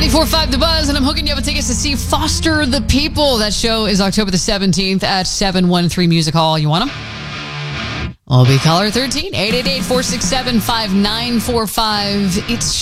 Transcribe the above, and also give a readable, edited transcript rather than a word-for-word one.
94.5 The Buzz, and I'm hooking you up with tickets to see Foster the People. That show is October the 17th at 713 Music Hall. You want them? I'll be caller 13, 888-467-5945. It's